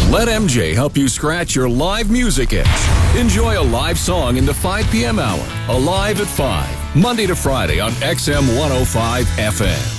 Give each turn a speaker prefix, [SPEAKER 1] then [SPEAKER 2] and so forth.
[SPEAKER 1] Let MJ help you scratch your live music itch. Enjoy a live song in the 5 p.m. hour. Alive at 5, Monday to Friday on XM 105 FM.